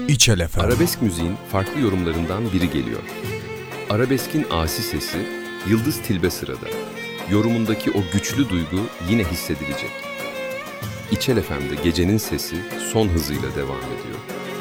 İçel efendim. Arabesk müziğin farklı yorumlarından biri geliyor. Arabeskin asi sesi, Yıldız Tilbe sırada. Yorumundaki o güçlü duygu yine hissedilecek. İçel FM'de gecenin sesi son hızıyla devam ediyor.